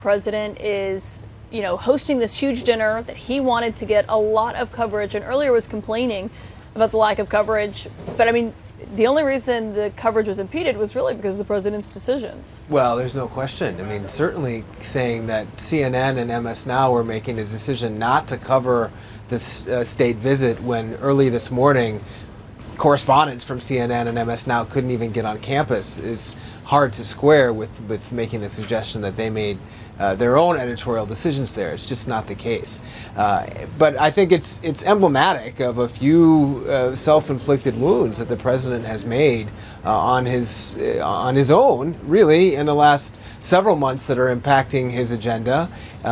President is, hosting this huge dinner that he wanted to get a lot of coverage and earlier was complaining about the lack of coverage. But I mean, the only reason the coverage was impeded was really because of the president's decisions. Well, there's no question. I mean, certainly saying that CNN and MS Now were making a decision not to cover this state visit when early this morning correspondents from CNN and MS Now couldn't even get on campus is hard to square with making the suggestion that they made their own editorial decisions there. It's just not the case. But I think it's emblematic of a few self-inflicted wounds that the president has made on his own, really, in the last several months that are impacting his agenda.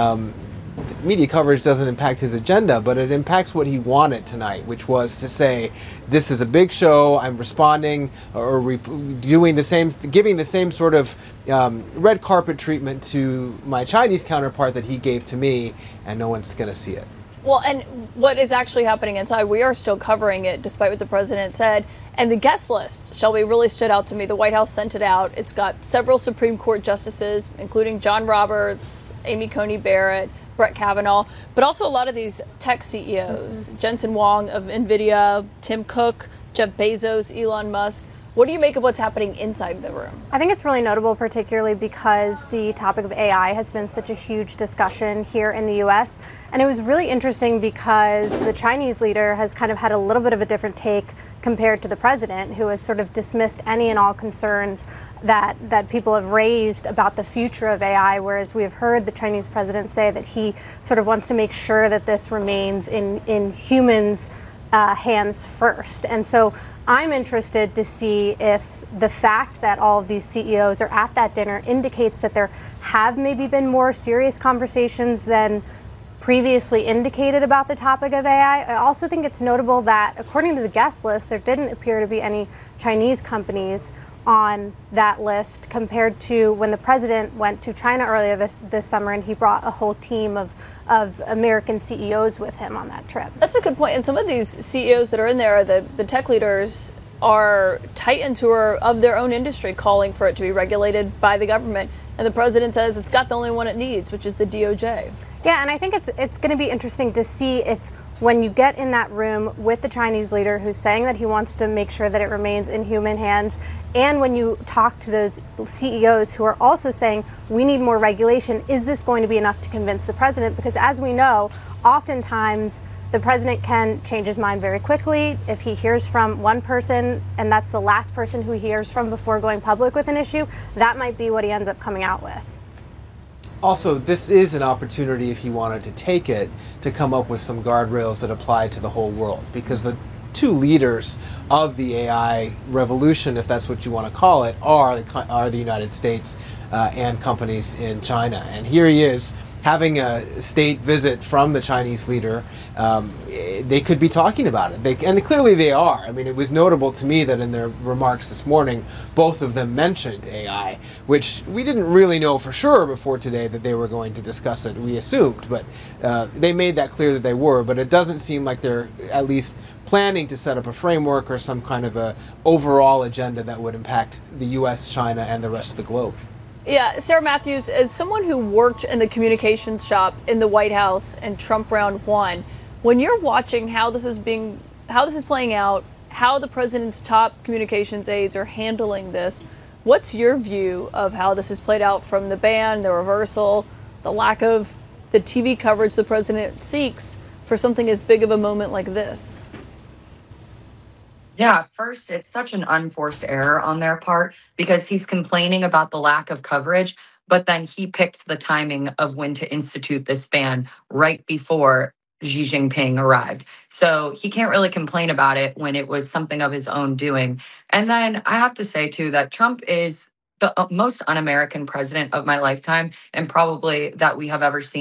Media coverage doesn't impact his agenda, but it impacts what he wanted tonight, which was to say, this is a big show, I'm responding or doing the same, giving the same sort of red carpet treatment to my Chinese counterpart that he gave to me, and no one's going to see it. Well, and what is actually happening inside, we are still covering it, despite what the president said. And the guest list, Shelby, really stood out to me. The White House sent it out. It's got several Supreme Court justices, including John Roberts, Amy Coney Barrett, Brett Kavanaugh, but also a lot of these tech CEOs, Jensen Huang of NVIDIA, Tim Cook, Jeff Bezos, Elon Musk. What do you make of what's happening inside the room? I think it's really notable, particularly because the topic of AI has been such a huge discussion here in the U.S. And it was really interesting because the Chinese leader has kind of had a little bit of a different take compared to the president, who has sort of dismissed any and all concerns that people have raised about the future of AI, whereas we have heard the Chinese president say that he sort of wants to make sure that this remains in humans' hands first. And so I'm interested to see if the fact that all of these CEOs are at that dinner indicates that there have maybe been more serious conversations than previously indicated about the topic of AI. I also think it's notable that, according to the guest list, there didn't appear to be any Chinese companies on that list compared to when the president went to China earlier this summer, and he brought a whole team of American CEOs with him on that trip. That's a good point. And some of these CEOs that are in there, the tech leaders, are titans who are of their own industry calling for it to be regulated by the government. And the president says it's got the only one it needs, which is the DOJ. Yeah, and I think it's going to be interesting to see if, when you get in that room with the Chinese leader who's saying that he wants to make sure that it remains in human hands, and when you talk to those CEOs who are also saying we need more regulation, is this going to be enough to convince the president? Because as we know, oftentimes the president can change his mind very quickly. If he hears from one person and that's the last person who he hears from before going public with an issue, that might be what he ends up coming out with. Also, this is an opportunity, if he wanted to take it, to come up with some guardrails that apply to the whole world, because the two leaders of the AI revolution, if that's what you want to call it, are the United States and companies in China. And here he is having a state visit from the Chinese leader. They could be talking about it. And clearly they are. I mean, it was notable to me that in their remarks this morning, both of them mentioned AI, which we didn't really know for sure before today that they were going to discuss it. We assumed, but they made that clear that they were. But it doesn't seem like they're at least planning to set up a framework or some kind of a overall agenda that would impact the U.S., China, and the rest of the globe. Yeah, Sarah Matthews, as someone who worked in the communications shop in the White House and Trump round one, when you're watching how this is playing out, how the president's top communications aides are handling this, what's your view of how this has played out, from the ban, the reversal, the lack of the TV coverage the president seeks for something as big of a moment like this? Yeah, first, it's such an unforced error on their part because he's complaining about the lack of coverage, but then he picked the timing of when to institute this ban right before Xi Jinping arrived. So he can't really complain about it when it was something of his own doing. And then I have to say, too, that Trump is the most un-American president of my lifetime, and probably that we have ever seen,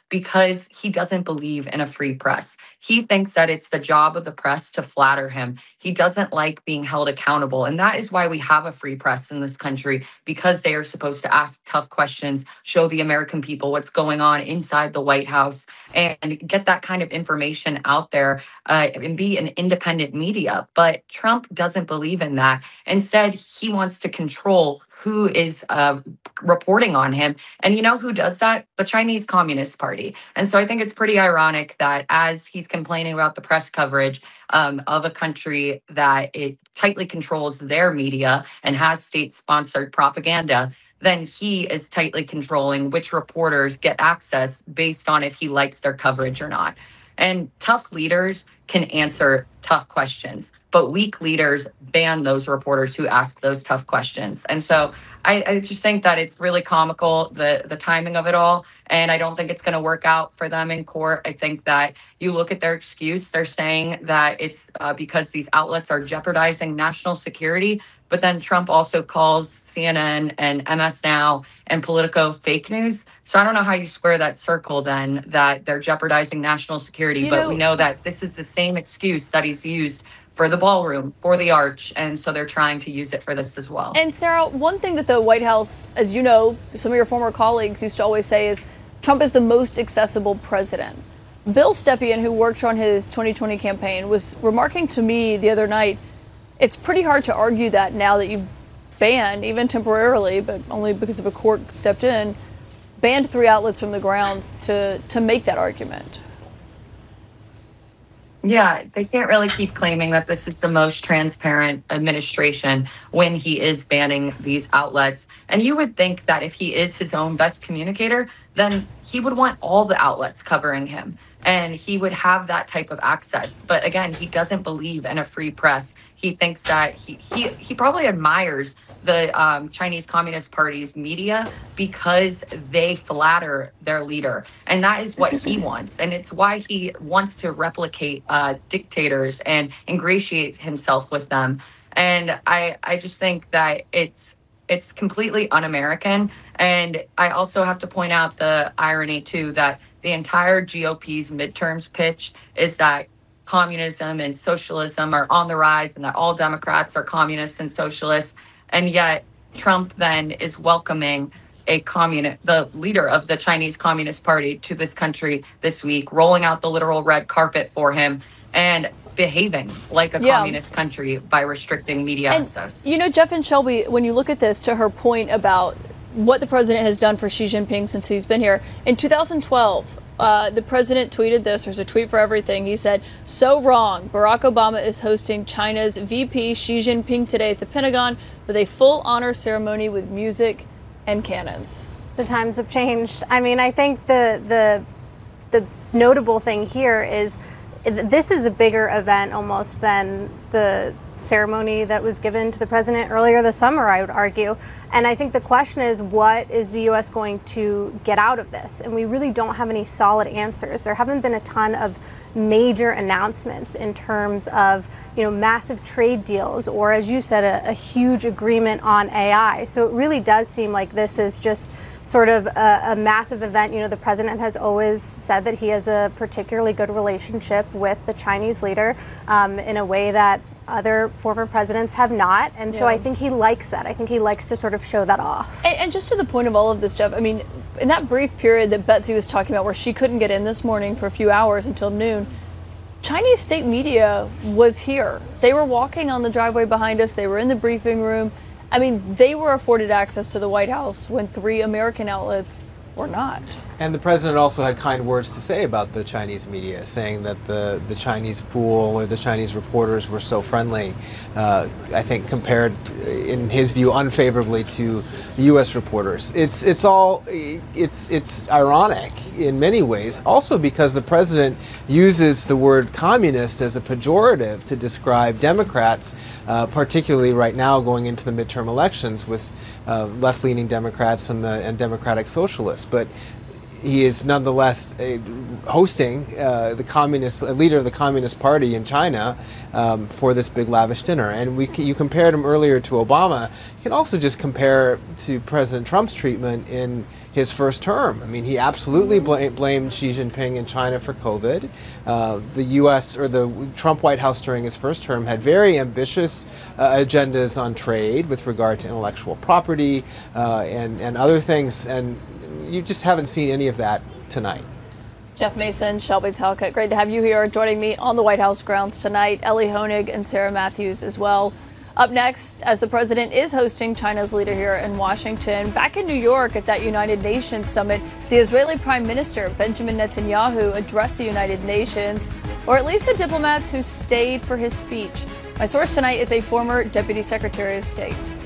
because he doesn't believe in a free press. He thinks that it's the job of the press to flatter him. He doesn't like being held accountable. And that is why we have a free press in this country, because they are supposed to ask tough questions, show the American people what's going on inside the White House, and get that kind of information out there, and be an independent media. But Trump doesn't believe in that. Instead, he wants to control who is reporting on him. And you know who does that? The Chinese Communist Party. And so I think it's pretty ironic that as he's complaining about the press coverage of a country that it tightly controls their media and has state-sponsored propaganda, then he is tightly controlling which reporters get access based on if he likes their coverage or not. And tough leaders can answer tough questions, but weak leaders ban those reporters who ask those tough questions. And so I just think that it's really comical, the timing of it all. And I don't think it's going to work out for them in court. I think that you look at their excuse, they're saying that it's because these outlets are jeopardizing national security. But then Trump also calls CNN and MS Now and Politico fake news. So I don't know how you square that circle then, that they're jeopardizing national security. But we know that this is the same excuse that he's used for the ballroom, for the arch. And so they're trying to use it for this as well. And Sarah, one thing that the White House, as you know, some of your former colleagues used to always say is Trump is the most accessible president. Bill Stepien, who worked on his 2020 campaign, was remarking to me the other night, it's pretty hard to argue that now that you've banned, even temporarily, but only because of a court stepped in, banned 3 outlets from the grounds to make that argument. Yeah, they can't really keep claiming that this is the most transparent administration when he is banning these outlets. And you would think that if he is his own best communicator, then he would want all the outlets covering him and he would have that type of access. But again, he doesn't believe in a free press. He thinks that he probably admires the Chinese Communist Party's media because they flatter their leader. And that is what he wants. And it's why he wants to replicate dictators and ingratiate himself with them. And I just think that it's completely un-American. And I also have to point out the irony, too, that the entire GOP's midterms pitch is that communism and socialism are on the rise and that all Democrats are communists and socialists. And yet Trump then is welcoming the leader of the Chinese Communist Party to this country this week, rolling out the literal red carpet for him and behaving like a communist country by restricting media access. You know, Jeff and Shelby, when you look at this, to her point about what the president has done for Xi Jinping since he's been here, in 2012, the president tweeted this. There's a tweet for everything. He said, "So wrong. Barack Obama is hosting China's VP Xi Jinping today at the Pentagon with a full honor ceremony with music and cannons." The times have changed. I mean, I think the notable thing here is this is a bigger event almost than the ceremony that was given to the president earlier this summer, I would argue. And I think the question is, what is the U.S. going to get out of this? And we really don't have any solid answers. There haven't been a ton of major announcements in terms of, massive trade deals or, as you said, a huge agreement on AI. So it really does seem like this is just sort of a massive event. The president has always said that he has a particularly good relationship with the Chinese leader in a way that other former presidents have not. And so I think he likes that. I think he likes to sort of show that off. And just to the point of all of this, Jeff, I mean, in that brief period that Betsy was talking about where she couldn't get in this morning for a few hours until noon, Chinese state media was here. They were walking on the driveway behind us. They were in the briefing room. I mean, they were afforded access to the White House when 3 American outlets were not. And the president also had kind words to say about the Chinese media, saying that the Chinese pool or the Chinese reporters were so friendly, I think compared, in his view, unfavorably to the U.S. reporters. It's ironic in many ways, also because the president uses the word communist as a pejorative to describe Democrats, particularly right now going into the midterm elections with left-leaning Democrats and Democratic Socialists. But he is nonetheless hosting the leader of the Communist Party in China for this big lavish dinner. And you compared him earlier to Obama. You can also just compare to President Trump's treatment in his first term. I mean, he absolutely blamed Xi Jinping in China for COVID. The U.S. or the Trump White House during his first term had very ambitious agendas on trade with regard to intellectual property and other things, and you just haven't seen any of that tonight. Jeff Mason, Shelby Talcott, great to have you here joining me on the White House grounds tonight. Elie Honig and Sarah Matthews as well. Up next, as the president is hosting China's leader here in Washington, back in New York at that United Nations summit, the Israeli Prime Minister Benjamin Netanyahu addressed the United Nations, or at least the diplomats who stayed for his speech. My source tonight is a former Deputy Secretary of State.